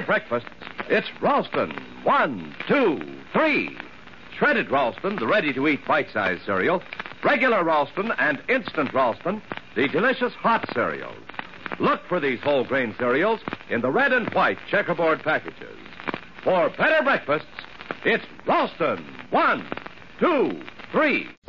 better breakfasts, it's Ralston. 1, 2, 3. Shredded Ralston, the ready-to-eat bite-sized cereal. Regular Ralston and Instant Ralston, the delicious hot cereals. Look for these whole grain cereals in the red and white checkerboard packages. For better breakfasts, it's Ralston. 1, 2, 3.